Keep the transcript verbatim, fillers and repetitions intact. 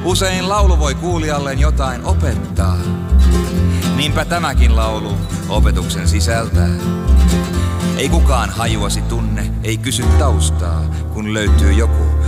Usein laulu voi kuulijalleen jotain opettaa. Niinpä tämäkin laulu opetuksen sisältää. Ei kukaan hajuasi tunne, ei kysy taustaa, kun löytyy joku,